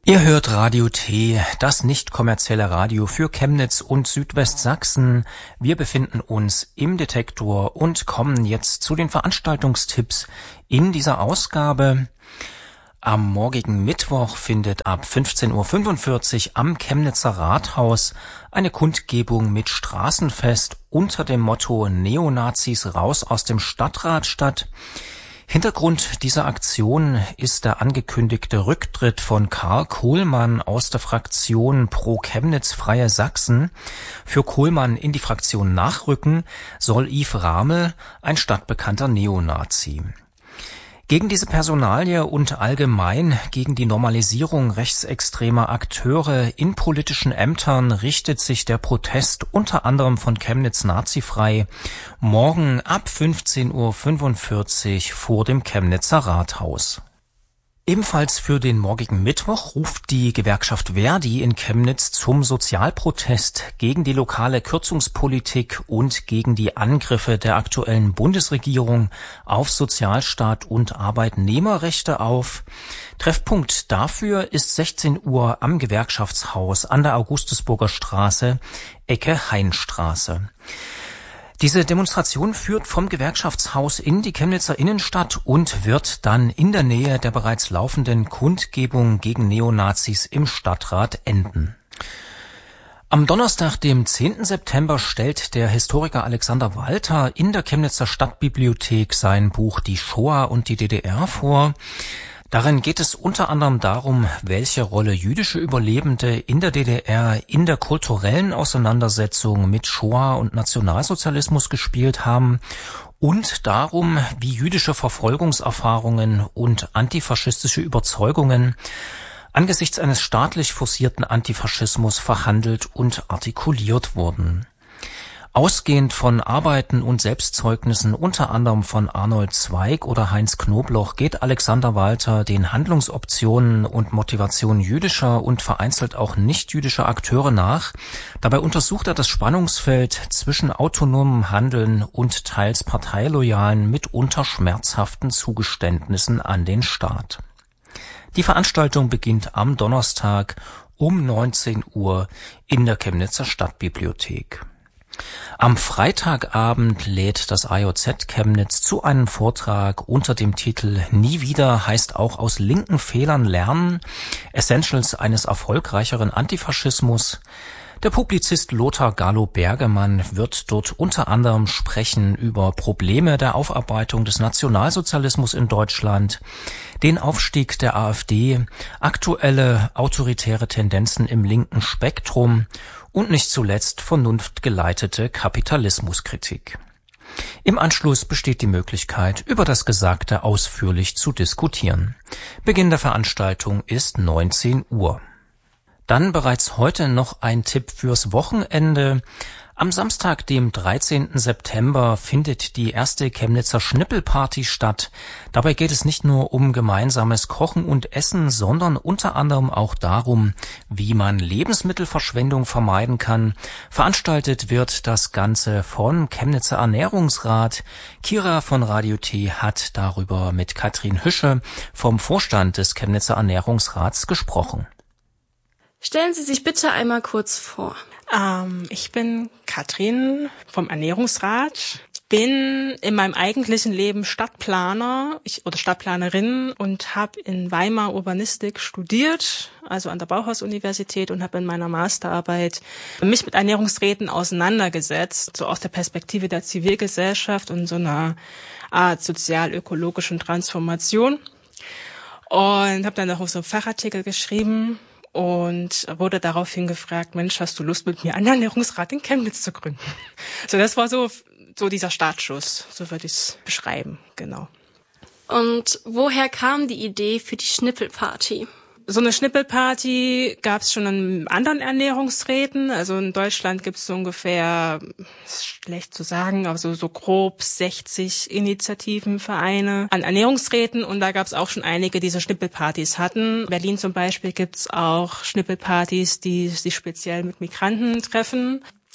Ihr hört Radio T, das nicht kommerzielle Radio für Chemnitz und Südwestsachsen. Wir befinden uns im Detektor und kommen jetzt zu den Veranstaltungstipps in dieser Ausgabe. Am morgigen Mittwoch findet ab 15:45 Uhr am Chemnitzer Rathaus eine Kundgebung mit Straßenfest unter dem Motto Neonazis raus aus dem Stadtrat statt. Hintergrund dieser Aktion ist der angekündigte Rücktritt von Karl Kohlmann aus der Fraktion Pro Chemnitz Freie Sachsen. Für Kohlmann in die Fraktion nachrücken soll Yves Ramel, ein stadtbekannter Neonazi. Gegen diese Personalie und allgemein gegen die Normalisierung rechtsextremer Akteure in politischen Ämtern richtet sich der Protest unter anderem von Chemnitz Nazifrei morgen ab 15:45 Uhr vor dem Chemnitzer Rathaus. Ebenfalls für den morgigen Mittwoch ruft die Gewerkschaft ver.di in Chemnitz zum Sozialprotest gegen die lokale Kürzungspolitik und gegen die Angriffe der aktuellen Bundesregierung auf Sozialstaat und Arbeitnehmerrechte auf. Treffpunkt dafür ist 16 Uhr am Gewerkschaftshaus an der Augustusburger Straße, Ecke Heinstraße. Diese Demonstration führt vom Gewerkschaftshaus in die Chemnitzer Innenstadt und wird dann in der Nähe der bereits laufenden Kundgebung gegen Neonazis im Stadtrat enden. Am Donnerstag, dem 10. September, stellt der Historiker Alexander Walter in der Chemnitzer Stadtbibliothek sein Buch Die Shoah und die DDR vor. Darin geht es unter anderem darum, welche Rolle jüdische Überlebende in der DDR in der kulturellen Auseinandersetzung mit Shoah und Nationalsozialismus gespielt haben und darum, wie jüdische Verfolgungserfahrungen und antifaschistische Überzeugungen angesichts eines staatlich forcierten Antifaschismus verhandelt und artikuliert wurden. Ausgehend von Arbeiten und Selbstzeugnissen unter anderem von Arnold Zweig oder Heinz Knobloch geht Alexander Walter den Handlungsoptionen und Motivationen jüdischer und vereinzelt auch nicht-jüdischer Akteure nach. Dabei untersucht er das Spannungsfeld zwischen autonomem Handeln und teils parteiloyalen, mitunter schmerzhaften Zugeständnissen an den Staat. Die Veranstaltung beginnt am Donnerstag um 19 Uhr in der Chemnitzer Stadtbibliothek. Am Freitagabend lädt das AJZ Chemnitz zu einem Vortrag unter dem Titel Nie wieder heißt auch aus linken Fehlern lernen, Essentials eines erfolgreicheren Antifaschismus. Der Publizist Lothar Galo-Bergemann wird dort unter anderem sprechen über Probleme der Aufarbeitung des Nationalsozialismus in Deutschland, den Aufstieg der AfD, aktuelle autoritäre Tendenzen im linken Spektrum und nicht zuletzt vernunftgeleitete Kapitalismuskritik. Im Anschluss besteht die Möglichkeit, über das Gesagte ausführlich zu diskutieren. Beginn der Veranstaltung ist 19 Uhr. Dann bereits heute noch ein Tipp fürs Wochenende. Am Samstag, dem 13. September, findet die erste Chemnitzer Schnippelparty statt. Dabei geht es nicht nur um gemeinsames Kochen und Essen, sondern unter anderem auch darum, wie man Lebensmittelverschwendung vermeiden kann. Veranstaltet wird das Ganze vom Chemnitzer Ernährungsrat. Kira von Radio T hat darüber mit Katrin Hüsche vom Vorstand des Chemnitzer Ernährungsrats gesprochen. Stellen Sie sich bitte einmal kurz vor. Ich bin Katrin vom Ernährungsrat, bin in meinem eigentlichen Leben Stadtplaner oder Stadtplanerin und habe in Weimar Urbanistik studiert, also an der Bauhaus-Universität, und habe in meiner Masterarbeit mich mit Ernährungsräten auseinandergesetzt, so aus der Perspektive der Zivilgesellschaft und so einer Art sozial-ökologischen Transformation, und habe dann auch so einen Fachartikel geschrieben und wurde daraufhin gefragt, Mensch, hast du Lust, mit mir einen Ernährungsrat in Chemnitz zu gründen? So, das war so dieser Startschuss, so würde ich es beschreiben, genau. Und woher kam die Idee für die Schnippelparty? So eine Schnippelparty gab es schon in anderen Ernährungsräten. Also in Deutschland gibt es so ungefähr, ist schlecht zu sagen, aber so grob 60 Initiativen, Vereine an Ernährungsräten. Und da gab es auch schon einige, die so Schnippelpartys hatten. In Berlin zum Beispiel gibt es auch Schnippelpartys, die sich speziell mit Migranten treffen.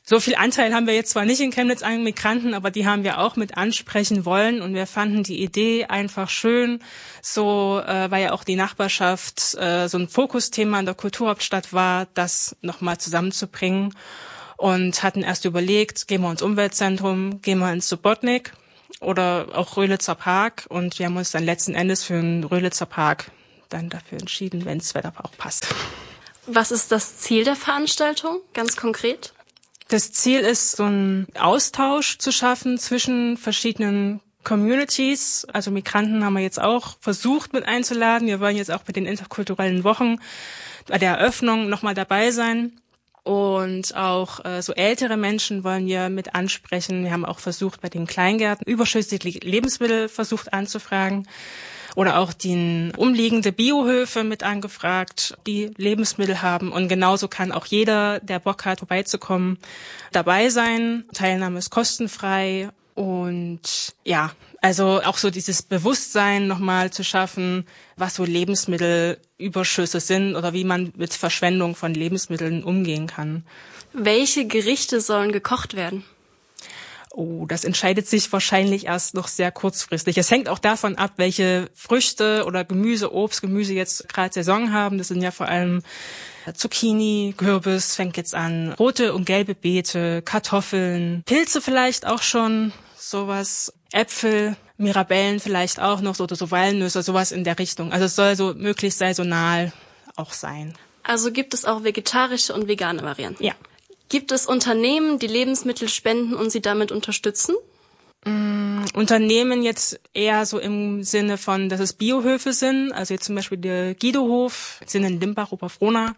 So viel Anteil haben wir jetzt zwar nicht in Chemnitz an Migranten, aber die haben wir auch mit ansprechen wollen und wir fanden die Idee einfach schön. So, weil ja auch die Nachbarschaft so ein Fokusthema in der Kulturhauptstadt war, das nochmal zusammenzubringen und hatten erst überlegt, gehen wir ins Umweltzentrum, gehen wir ins Subotnik oder auch Röhlitzer Park und wir haben uns dann letzten Endes für den Röhlitzer Park dann dafür entschieden, wenn das Wetter auch passt. Was ist das Ziel der Veranstaltung, ganz konkret? Das Ziel ist, so einen Austausch zu schaffen zwischen verschiedenen Communities. Also Migranten haben wir jetzt auch versucht mit einzuladen. Wir wollen jetzt auch bei den interkulturellen Wochen bei der Eröffnung nochmal dabei sein. Und auch so ältere Menschen wollen wir mit ansprechen. Wir haben auch versucht, bei den Kleingärten überschüssige Lebensmittel versucht anzufragen. Oder auch die umliegende Biohöfe mit angefragt, die Lebensmittel haben. Und genauso kann auch jeder, der Bock hat, vorbeizukommen, dabei sein. Teilnahme ist kostenfrei. Und ja, also auch so dieses Bewusstsein nochmal zu schaffen, was so Lebensmittelüberschüsse sind oder wie man mit Verschwendung von Lebensmitteln umgehen kann. Welche Gerichte sollen gekocht werden? Oh, das entscheidet sich wahrscheinlich erst noch sehr kurzfristig. Es hängt auch davon ab, welche Früchte oder Gemüse, Obst, Gemüse jetzt gerade Saison haben. Das sind ja vor allem Zucchini, Kürbis fängt jetzt an, rote und gelbe Beete, Kartoffeln, Pilze vielleicht auch schon, sowas, Äpfel, Mirabellen vielleicht auch noch, oder so Walnüsse, sowas in der Richtung. Also es soll so möglichst saisonal auch sein. Also gibt es auch vegetarische und vegane Varianten? Ja. Gibt es Unternehmen, die Lebensmittel spenden und sie damit unterstützen? Unternehmen jetzt eher so im Sinne von, dass es Biohöfe sind, also jetzt zum Beispiel der Guido-Hof, sind in Limbach, Oberfrohna.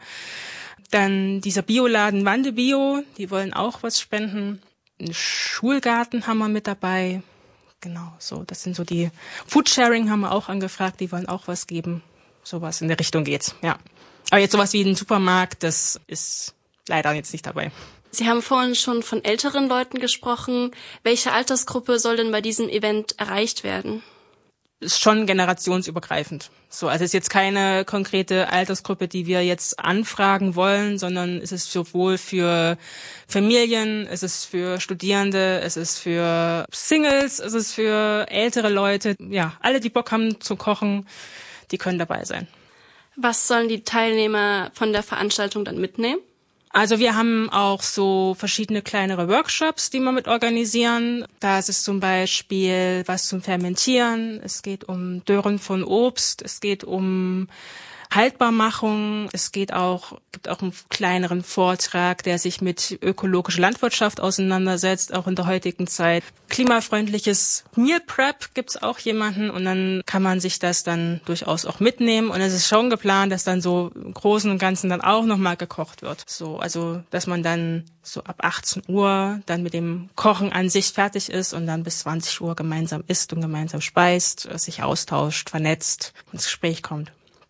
Dann dieser Bioladen Wande Bio, die wollen auch was spenden. Einen Schulgarten haben wir mit dabei. Genau, so, das sind so die Foodsharing haben wir auch angefragt, die wollen auch was geben. Sowas in der Richtung geht's, ja. Aber jetzt sowas wie ein Supermarkt, das ist leider jetzt nicht dabei. Sie haben vorhin schon von älteren Leuten gesprochen. Welche Altersgruppe soll denn bei diesem Event erreicht werden? Ist schon generationsübergreifend. So, also es ist jetzt keine konkrete Altersgruppe, die wir jetzt anfragen wollen, sondern es ist sowohl für Familien, es ist für Studierende, es ist für Singles, es ist für ältere Leute. Ja, alle, die Bock haben zu kochen, die können dabei sein. Was sollen die Teilnehmer von der Veranstaltung dann mitnehmen? Also wir haben auch so verschiedene kleinere Workshops, die wir mit organisieren. Da ist es zum Beispiel was zum Fermentieren, es geht um Dörren von Obst, es geht um Haltbarmachung, es gibt auch einen kleineren Vortrag, der sich mit ökologischer Landwirtschaft auseinandersetzt, auch in der heutigen Zeit. Klimafreundliches Meal Prep gibt's auch jemanden und dann kann man sich das dann durchaus auch mitnehmen und es ist schon geplant, dass dann so im Großen und Ganzen dann auch nochmal gekocht wird. So, also, dass man dann so ab 18 Uhr dann mit dem Kochen an sich fertig ist und dann bis 20 Uhr gemeinsam isst und gemeinsam speist, sich austauscht, vernetzt, ins Gespräch kommt.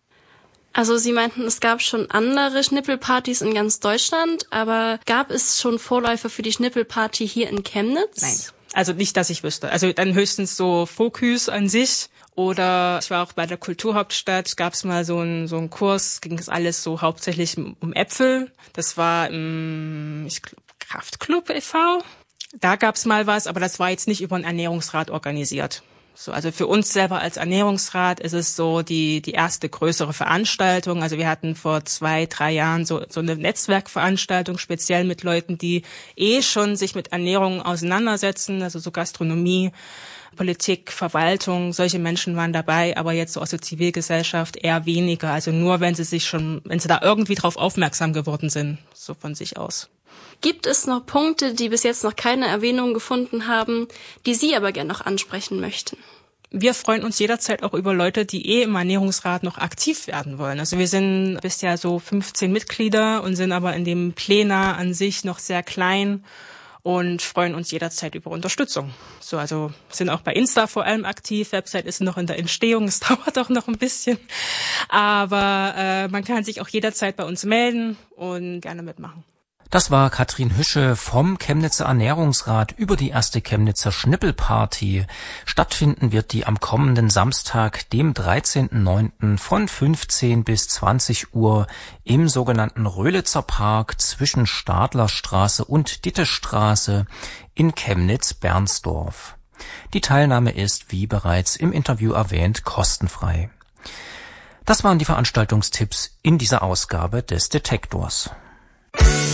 Also Sie meinten, es gab schon andere Schnippelpartys in ganz Deutschland, aber gab es schon Vorläufer für die Schnippelparty hier in Chemnitz? Nein, also nicht, dass ich wüsste. Also dann höchstens so Focus an sich oder ich war auch bei der Kulturhauptstadt, gab es mal so einen Kurs, ging es alles so hauptsächlich um Äpfel. Das war im, ich glaube, Kraftclub e.V. Da gab es mal was, aber das war jetzt nicht über einen Ernährungsrat organisiert. So, also für uns selber als Ernährungsrat ist es so die erste größere Veranstaltung. Also wir hatten vor 2-3 Jahren so eine Netzwerkveranstaltung, speziell mit Leuten, die schon sich mit Ernährung auseinandersetzen, also so Gastronomie, Politik, Verwaltung, solche Menschen waren dabei, aber jetzt so aus der Zivilgesellschaft eher weniger. Also nur, wenn sie da irgendwie drauf aufmerksam geworden sind, so von sich aus. Gibt es noch Punkte, die bis jetzt noch keine Erwähnung gefunden haben, die Sie aber gerne noch ansprechen möchten? Wir freuen uns jederzeit auch über Leute, die im Ernährungsrat noch aktiv werden wollen. Also wir sind bisher so 15 Mitglieder und sind aber in dem Plenum an sich noch sehr klein und freuen uns jederzeit über Unterstützung. So, also sind auch bei Insta vor allem aktiv. Website ist noch in der Entstehung, es dauert auch noch ein bisschen. Aber man kann sich auch jederzeit bei uns melden und gerne mitmachen. Das war Katrin Hüsche vom Chemnitzer Ernährungsrat über die erste Chemnitzer Schnippelparty. Stattfinden wird die am kommenden Samstag, dem 13.09. von 15 bis 20 Uhr im sogenannten Röhlitzer Park zwischen Stadlerstraße und Dittestraße in Chemnitz-Bernsdorf. Die Teilnahme ist, wie bereits im Interview erwähnt, kostenfrei. Das waren die Veranstaltungstipps in dieser Ausgabe des Detektors.